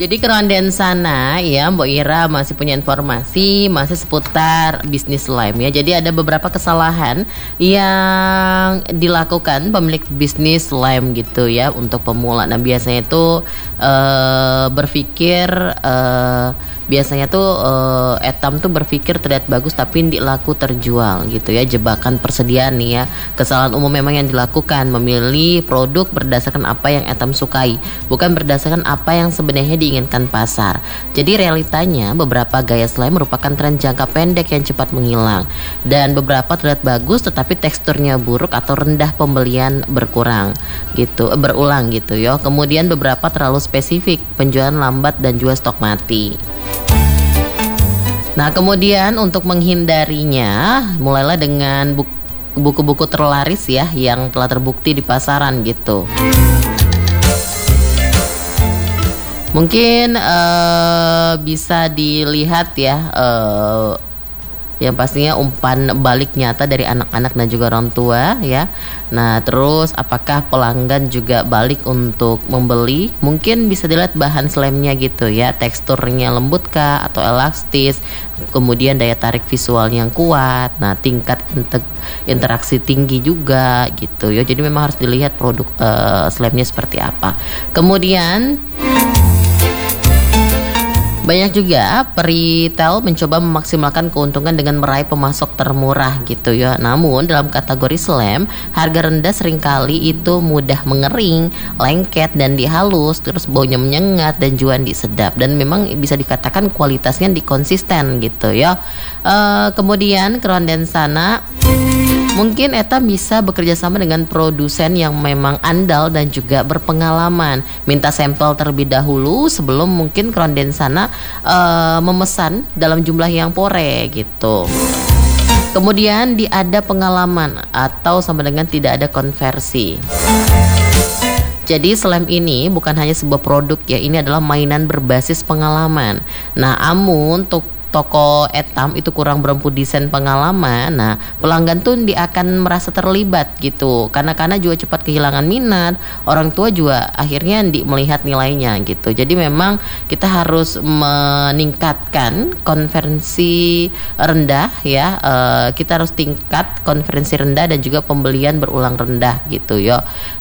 Jadi keronden sana ya Mbak Ira masih punya informasi masih seputar bisnis lem ya. Jadi ada beberapa kesalahan yang dilakukan pemilik bisnis lem gitu ya untuk pemula. Nah biasanya itu berpikir biasanya tuh Etam tuh berpikir terlihat bagus tapi laku terjual gitu ya. Jebakan persediaan nih ya. Kesalahan umum memang yang dilakukan memilih produk berdasarkan apa yang Etam sukai, bukan berdasarkan apa yang sebenarnya diinginkan pasar. Jadi realitanya beberapa gaya slime merupakan tren jangka pendek yang cepat menghilang, dan beberapa terlihat bagus tetapi teksturnya buruk atau rendah pembelian berulang gitu ya. Kemudian beberapa terlalu spesifik, penjualan lambat dan juga stok mati. Nah kemudian untuk menghindarinya mulailah dengan buku-buku terlaris ya yang telah terbukti di pasaran gitu. Mungkin bisa dilihat ya yang pastinya umpan balik nyata dari anak-anak dan juga orang tua ya. Nah terus apakah pelanggan juga balik untuk membeli? Mungkin bisa dilihat bahan slemnya gitu ya, teksturnya lembut kah atau elastis, kemudian daya tarik visual yang kuat, nah tingkat interaksi tinggi juga gitu ya. Jadi memang harus dilihat produk slemnya seperti apa. Kemudian banyak juga peritel mencoba memaksimalkan keuntungan dengan meraih pemasok termurah gitu ya. Namun dalam kategori slam, harga rendah seringkali itu mudah mengering, lengket dan dihalus, terus baunya menyengat dan juandi sedap, dan memang bisa dikatakan kualitasnya dikonsisten gitu ya. Kemudian keronden sana mungkin Eta bisa bekerja sama dengan produsen yang memang andal dan juga berpengalaman. Minta sampel terlebih dahulu sebelum mungkin keronden sana memesan dalam jumlah yang pore gitu. Kemudian ada pengalaman atau sama dengan tidak ada konversi. Jadi slam ini bukan hanya sebuah produk ya, ini adalah mainan berbasis pengalaman. Nah, amun toko Etam itu kurang berempu desain pengalaman, nah pelanggan tuh akan merasa terlibat gitu, karena juga cepat kehilangan minat, orang tua juga akhirnya melihat nilainya gitu. Jadi memang kita harus meningkatkan konversi rendah ya, kita harus tingkat konversi rendah dan juga pembelian berulang rendah gitu ya.